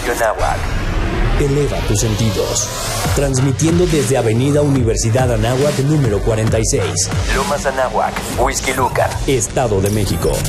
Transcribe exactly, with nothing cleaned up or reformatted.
Radio Anáhuac. Eleva tus sentidos. Transmitiendo desde Avenida Universidad Anáhuac número cuarenta y seis. Lomas Anáhuac, Huixquilucan, Estado de México.